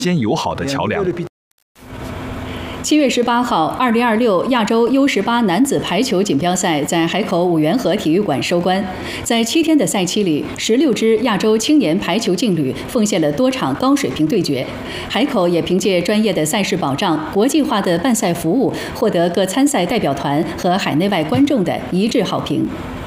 间友好的桥梁。 7月18号，2026亚洲 U18男子排球锦标赛在海口五元河体育馆收官。在7天的赛期里，16支亚洲青年排球劲旅奉献了多场高水平对决。海口也凭借专业的赛事保障、国际化的办赛服务，获得各参赛代表团和海内外观众的一致好评。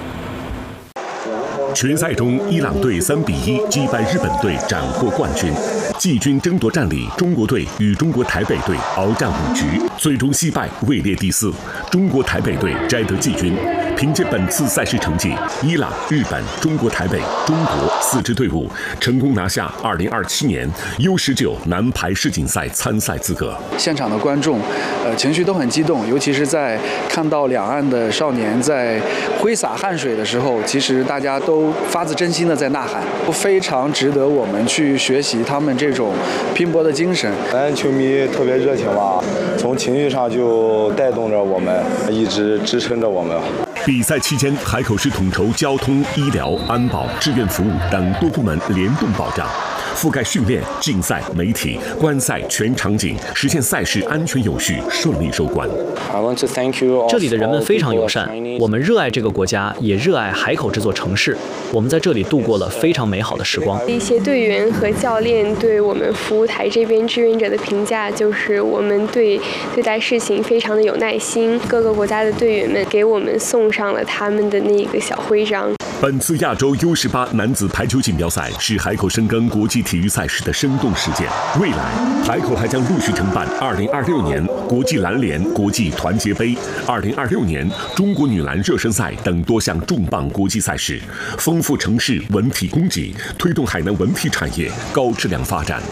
决赛中，伊朗队3比1击败日本队，斩获冠军。季军争夺战里，中国队与中国台北队鏖战5局，最终惜败，位列第4。中国台北队摘得季军。凭借本次赛事成绩，伊朗、日本、中国台北、中国4支队伍成功拿下2027年 U19男排世锦赛参赛资格。 现场的观众，情绪都很激动，尤其是在看到两岸的少年在挥洒汗水的时候，其实大家都发自真心的在呐喊，非常值得我们去学习他们这种拼搏的精神。 咱球迷特别热情吧，从情绪上就带动着我们，一直支撑着我们。 比赛期间，海口市统筹交通、医疗、安保、志愿服务等多部门联动保障，覆盖训练、竞赛、媒体、观赛全场景，实现赛事安全有序、顺利收官。 这里的人们非常友善，我们热爱这个国家，也热爱海口这座城市。我们在这里度过了非常美好的时光。 一些队员和教练对我们服务台这边志愿者的评价，就是我们对待事情非常的有耐心。各个国家的队员们给我们送上了他们的那个小徽章。 本次亚洲 U18男子排球锦标赛是海口深耕国际体育赛事的生动实践。未来，海口还将陆续承办2026年国际篮联国际团结杯、2026年中国女篮热身赛等多项重磅国际赛事，丰富城市文体供给，推动海南文体产业高质量发展。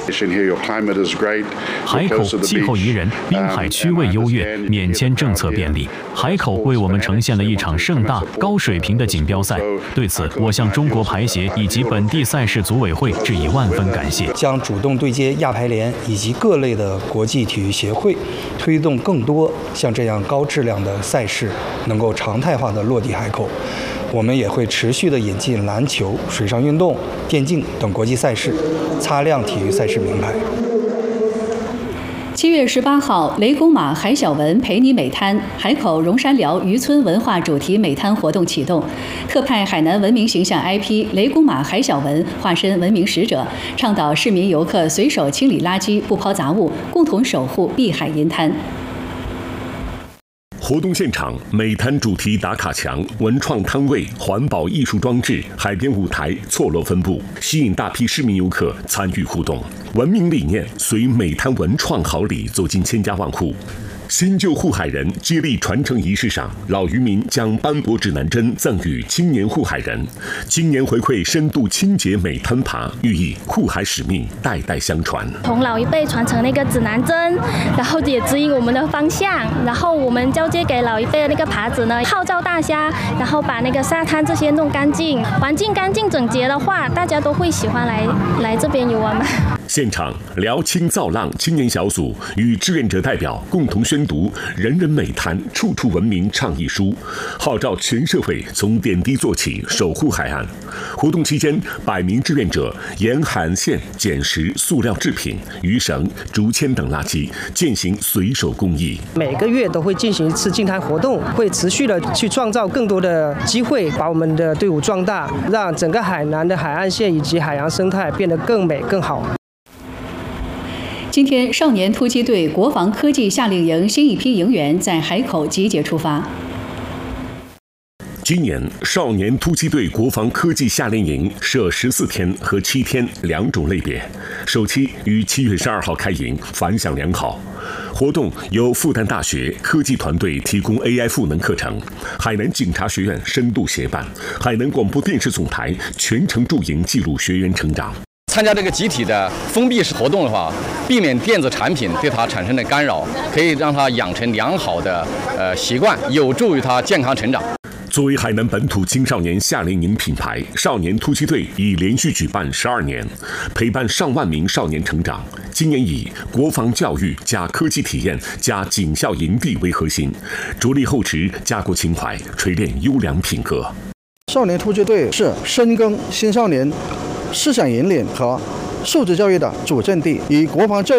海口气候宜人，滨海区位优越，免签政策便利。海口为我们呈现了一场盛大、高水平的锦标赛。对此，我向中国排协以及本地赛事组委会致以万分感谢。 将主动对接亚排联以及各类的国际体育协会，推动更多像这样高质量的赛事能够常态化的落地海口。我们也会持续的引进篮球、水上运动、电竞等国际赛事，擦亮体育赛事名牌。 7月18号，雷公马海小文陪你美滩海口荣山寮渔村文化主题美滩活动启动，特派海南文明形象 IP 雷公马海小文化身文明使者，倡导市民游客随手清理垃圾，不抛杂物，共同守护碧海银滩。 活动现场，美滩主题打卡墙、文创摊位、环保艺术装置、海边舞台错落分布，吸引大批市民游客参与互动。文明理念随美滩文创好礼走进千家万户。新旧护海人接力传承仪式上，老渔民将斑驳指南针赠予青年护海人，今年回馈深度清洁美滩爬，寓意护海使命代代相传。 从老一辈传承那个指南针，然后也指引我们的方向，然后我们交接给老一辈的那个耙子呢，号召大家，然后把那个沙滩这些弄干净，环境干净整洁的话，大家都会喜欢来这边游玩嘛。 现场，辽青造浪青年小组与志愿者代表共同宣读“人人美滩，处处文明”倡议书，号召全社会从点滴做起，守护海岸。活动期间，100名志愿者沿海岸线捡拾塑料制品、鱼绳、竹签等垃圾，践行随手公益。 每个月都会进行一次净滩活动，会持续的去创造更多的机会，把我们的队伍壮大，让整个海南的海岸线以及海洋生态变得更美更好。 今天，少年突击队国防科技夏令营新一批营员在海口集结出发。 今年，少年突击队国防科技夏令营设14天和7天2种类别，首期于7月12号开营，反响良好。活动由复旦大学科技团队提供 AI 赋能课程，海南警察学院深度协办，海南广播电视总台全程驻营记录学员成长。 参加这个集体的封闭式活动的话，避免电子产品对他产生的干扰，可以让他养成良好的习惯，有助于他健康成长。 作为海南本土青少年夏令营品牌，少年突击队已连续举办12年，陪伴上万名少年成长。今年以国防教育加科技体验加警校营地为核心，着力厚植家国情怀，锤炼优良品格。 少年突击队是深耕青少年思想引领和素质教育的主阵地，以国防教育